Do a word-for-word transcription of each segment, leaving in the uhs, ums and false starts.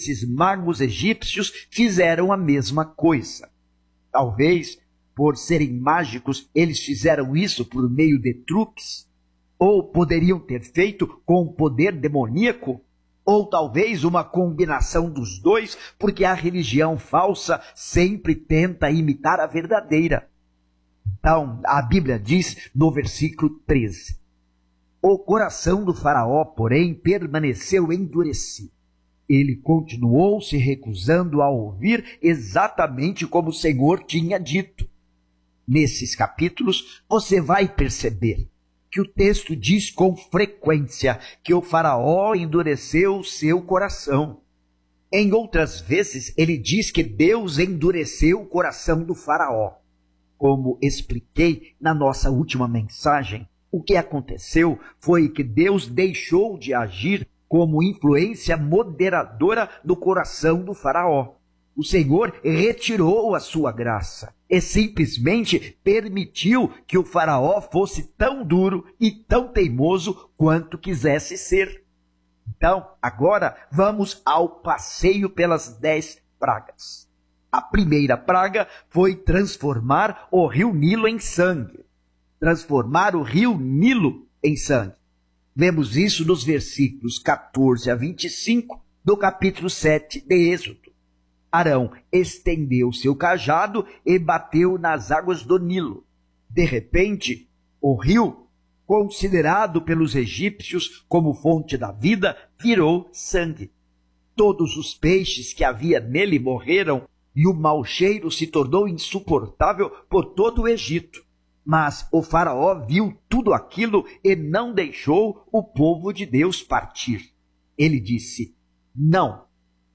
esses magos egípcios fizeram a mesma coisa. Talvez, por serem mágicos, eles fizeram isso por meio de truques, ou poderiam ter feito com poder demoníaco, ou talvez uma combinação dos dois, porque a religião falsa sempre tenta imitar a verdadeira. Então, a Bíblia diz no versículo treze, o coração do faraó, porém, permaneceu endurecido. Ele continuou se recusando a ouvir exatamente como o Senhor tinha dito. Nesses capítulos, você vai perceber que o texto diz com frequência que o faraó endureceu seu coração. Em outras vezes, ele diz que Deus endureceu o coração do faraó. Como expliquei na nossa última mensagem, o que aconteceu foi que Deus deixou de agir como influência moderadora do coração do faraó. O Senhor retirou a sua graça e simplesmente permitiu que o faraó fosse tão duro e tão teimoso quanto quisesse ser. Então, agora vamos ao passeio pelas dez pragas. A primeira praga foi transformar o rio Nilo em sangue. Transformar o rio Nilo em sangue. Vemos isso nos versículos quatorze a vinte e cinco do capítulo sete de Êxodo. Arão estendeu seu cajado e bateu nas águas do Nilo. De repente, o rio, considerado pelos egípcios como fonte da vida, virou sangue. Todos os peixes que havia nele morreram e o mau cheiro se tornou insuportável por todo o Egito. Mas o faraó viu tudo aquilo e não deixou o povo de Deus partir. Ele disse, não.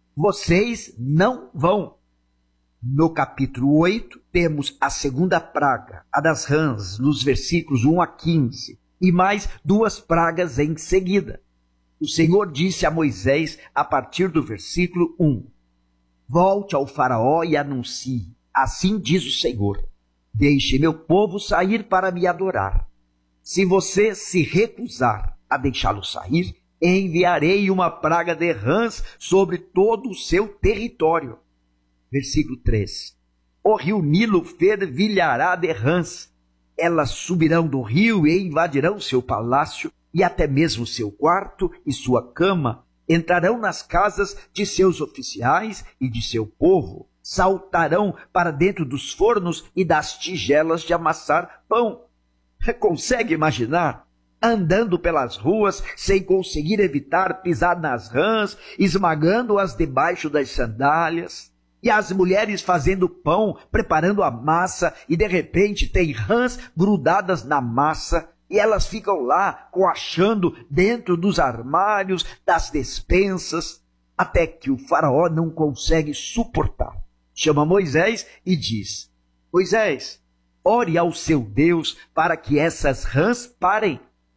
Vocês não vão. No capítulo oito, temos a segunda praga, a das rãs, nos versículos um a quinze, e mais duas pragas em seguida. O Senhor disse a Moisés, a partir do versículo um, volte ao faraó e anuncie, assim diz o Senhor, deixe meu povo sair para me adorar. Se você se recusar a deixá-lo sair, enviarei uma praga de rãs sobre todo o seu território. Versículo três. O rio Nilo fervilhará de rãs. Elas subirão do rio e invadirão seu palácio e até mesmo seu quarto e sua cama. Entrarão nas casas de seus oficiais e de seu povo. Saltarão para dentro dos fornos e das tigelas de amassar pão. Consegue imaginar? Andando pelas ruas sem conseguir evitar pisar nas rãs, esmagando-as debaixo das sandálias, e as mulheres fazendo pão, preparando a massa, e de repente tem rãs grudadas na massa, e elas ficam lá coachando dentro dos armários, das despensas, até que o faraó não consegue suportar. Chama Moisés e diz, Moisés, ore ao seu Deus para que essas rãs parem.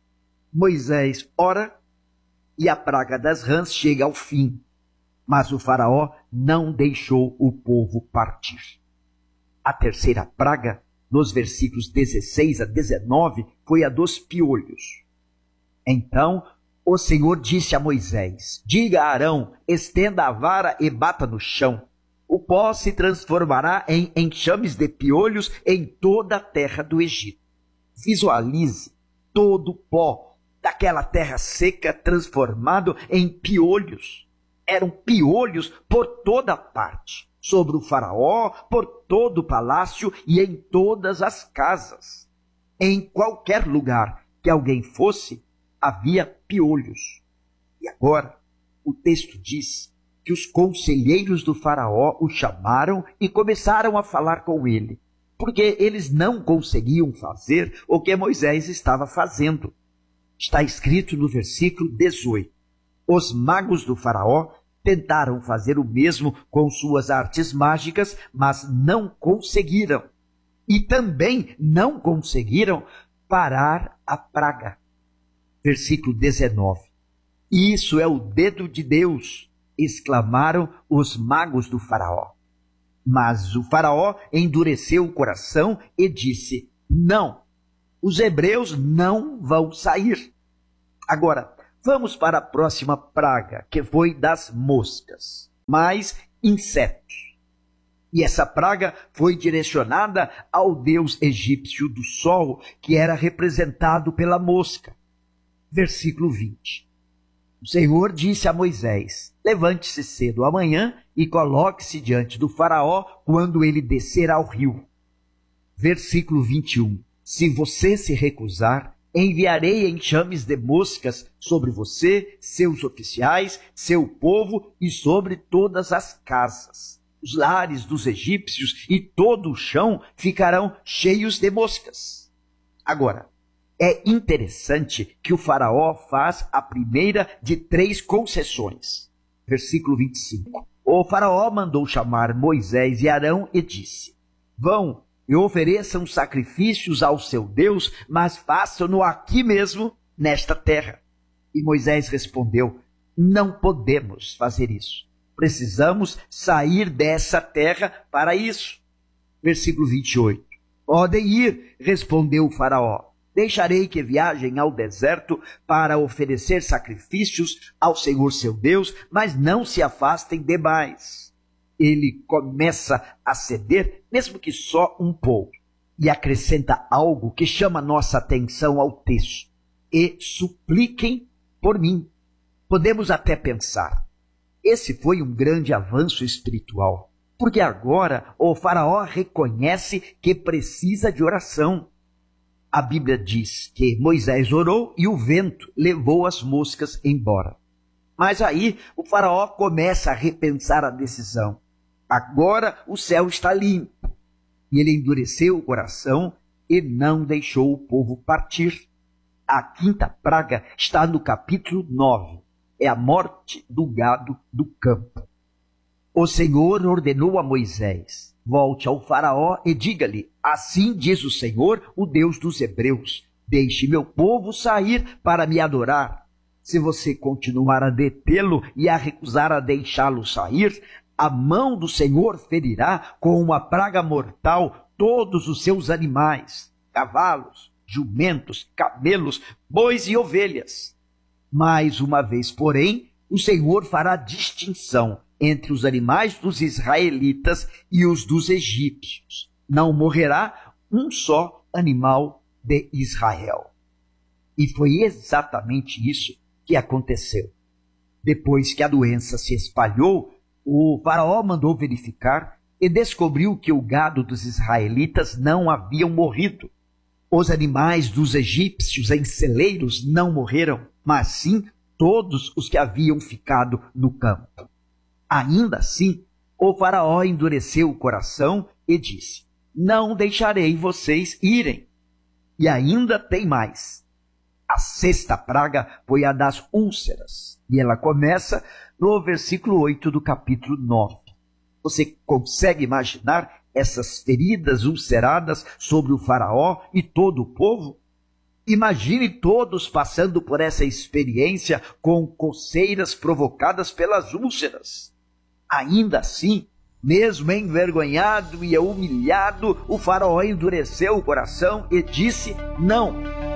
Moisés ora e a praga das rãs chega ao fim, mas o faraó não deixou o povo partir. A terceira praga, nos versículos dezesseis a dezenove, foi a dos piolhos. Então o Senhor disse a Moisés, diga a Arão, estenda a vara e bata no chão. O pó se transformará em enxames de piolhos em toda a terra do Egito. Visualize todo o pó daquela terra seca transformado em piolhos. Eram piolhos por toda parte, sobre o faraó, por todo o palácio e em todas as casas. Em qualquer lugar que alguém fosse, havia piolhos. E agora, o texto diz que os conselheiros do faraó o chamaram e começaram a falar com ele, porque eles não conseguiam fazer o que Moisés estava fazendo. Está escrito no versículo dezoito. Os magos do faraó tentaram fazer o mesmo com suas artes mágicas, mas não conseguiram. E também não conseguiram parar a praga. Versículo dezenove. Isso é o dedo de Deus, exclamaram os magos do faraó. Mas o faraó endureceu o coração e disse, não, os hebreus não vão sair. Agora, vamos para a próxima praga, que foi das moscas. mas insetos. E essa praga foi direcionada ao deus egípcio do sol, que era representado pela mosca. Versículo vinte. O Senhor disse a Moisés: levante-se cedo amanhã e coloque-se diante do faraó quando ele descer ao rio. Versículo vinte e um. Se você se recusar, enviarei enxames de moscas sobre você, seus oficiais, seu povo e sobre todas as casas. Os lares dos egípcios e todo o chão ficarão cheios de moscas. Agora, é interessante que o faraó faz a primeira de três concessões. Versículo vinte e cinco. O faraó mandou chamar Moisés e Arão e disse: vão e ofereçam sacrifícios ao seu Deus, mas façam-no aqui mesmo, nesta terra. E Moisés respondeu: não podemos fazer isso. Precisamos sair dessa terra para isso. Versículo vinte e oito. Podem ir, respondeu o faraó. Deixarei que viajem ao deserto para oferecer sacrifícios ao Senhor seu Deus, mas não se afastem demais. Ele começa a ceder, mesmo que só um pouco, e acrescenta algo que chama nossa atenção ao texto. E supliquem por mim. Podemos até pensar, esse foi um grande avanço espiritual, porque agora o faraó reconhece que precisa de oração. A Bíblia diz que Moisés orou e o vento levou as moscas embora. Mas aí o faraó começa a repensar a decisão. Agora o céu está limpo. E ele endureceu o coração e não deixou o povo partir. A quinta praga está no capítulo nove. É a morte do gado do campo. O Senhor ordenou a Moisés: volte ao faraó e diga-lhe: assim diz o Senhor, o Deus dos hebreus, deixe meu povo sair para me adorar. Se você continuar a detê-lo e a recusar a deixá-lo sair, a mão do Senhor ferirá com uma praga mortal todos os seus animais, cavalos, jumentos, camelos, bois e ovelhas. Mais uma vez, porém, o Senhor fará distinção entre os animais dos israelitas e os dos egípcios. Não morrerá um só animal de Israel. E foi exatamente isso que aconteceu. Depois que a doença se espalhou, o faraó mandou verificar e descobriu que o gado dos israelitas não haviam morrido. Os animais dos egípcios em celeiros não morreram, mas sim todos os que haviam ficado no campo. Ainda assim, o faraó endureceu o coração e disse: não deixarei vocês irem. E ainda tem mais. A sexta praga foi a das úlceras, e ela começa no versículo oito do capítulo nove. Você consegue imaginar essas feridas ulceradas sobre o faraó e todo o povo? Imagine todos passando por essa experiência com coceiras provocadas pelas úlceras. Ainda assim, mesmo envergonhado e humilhado, o faraó endureceu o coração e disse não.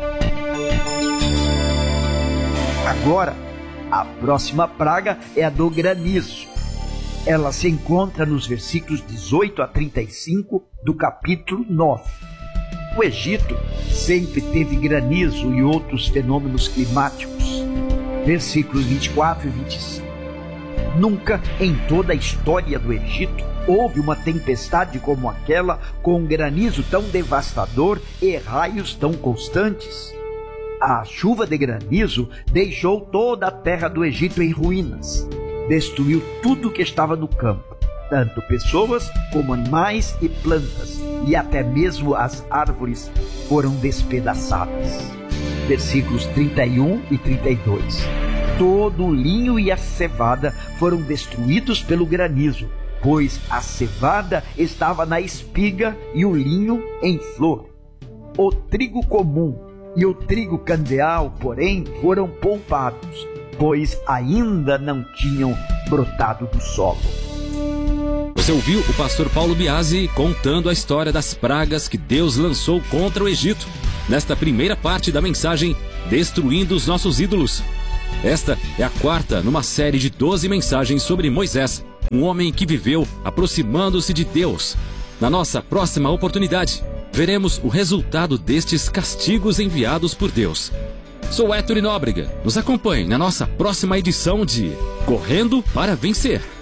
Agora, a próxima praga é a do granizo. Ela se encontra nos versículos dezoito a trinta e cinco do capítulo nove. O Egito sempre teve granizo e outros fenômenos climáticos. Versículos vinte e quatro e vinte e cinco. Nunca em toda a história do Egito houve uma tempestade como aquela, com um granizo tão devastador e raios tão constantes. A chuva de granizo deixou toda a terra do Egito em ruínas. Destruiu tudo que estava no campo, tanto pessoas como animais e plantas, e até mesmo as árvores foram despedaçadas. Versículos trinta e um e trinta e dois. Todo o linho e a cevada foram destruídos pelo granizo, pois a cevada estava na espiga e o linho em flor. O trigo comum e o trigo candeal, porém, foram poupados, pois ainda não tinham brotado do solo. Você ouviu o pastor Paulo Biasi contando a história das pragas que Deus lançou contra o Egito, nesta primeira parte da mensagem Destruindo os Nossos Ídolos. Esta é a quarta numa série de doze mensagens sobre Moisés, um homem que viveu aproximando-se de Deus. Na nossa próxima oportunidade, veremos o resultado destes castigos enviados por Deus. Sou Héctor Nóbrega. Nos acompanhe na nossa próxima edição de Correndo para Vencer.